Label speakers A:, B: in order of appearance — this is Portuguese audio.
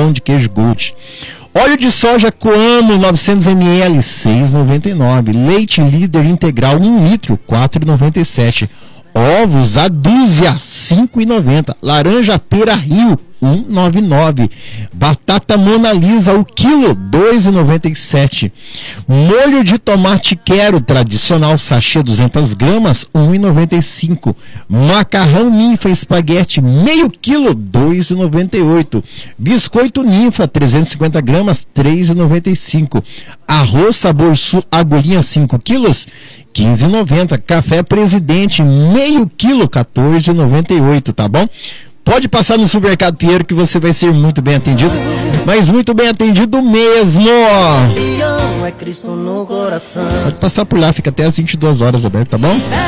A: pão de queijo Gold. Óleo de soja Coamo 900 ml, 6,99. Leite Líder Integral 1 litro, 4,97. Ovos a dúzia, 5,90. Laranja Pera Rio, 1,99. Batata Mona Lisa, o quilo, 2,97. Molho de tomate Quero tradicional sachê 200 gramas, 1,95. Macarrão Ninfa espaguete meio quilo, 2,98. Biscoito Ninfa 350 gramas, 3,95. Arroz Sabor Sul agulhinha 5 quilos, 15,90. Café Presidente meio quilo, 14,98, tá bom? Pode passar no Supermercado Pinheiro que você vai ser muito bem atendido, mas muito bem atendido mesmo. Pode passar por lá, fica até às 22 horas aberto, tá bom?